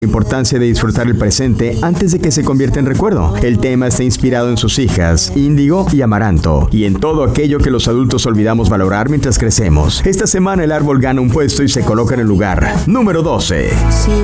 Importancia de disfrutar el presente antes de que se convierta en recuerdo. El tema está inspirado en sus hijas, Índigo y Amaranto, y en todo aquello que los adultos olvidamos valorar mientras crecemos. Esta semana el árbol gana un puesto y se coloca en el lugar número 12.